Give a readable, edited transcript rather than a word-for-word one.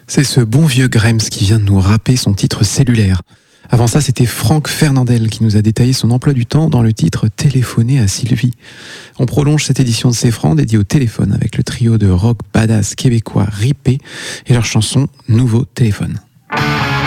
C'est ce bon vieux Grems qui vient de nous rapper son titre Cellulaire. Avant ça, c'était Franck Fernandel qui nous a détaillé son emploi du temps dans le titre Téléphoner à Sylvie. On prolonge cette édition de C'est Franc dédiée au téléphone avec le trio de rock badass québécois Ripé et leur chanson Nouveau téléphone.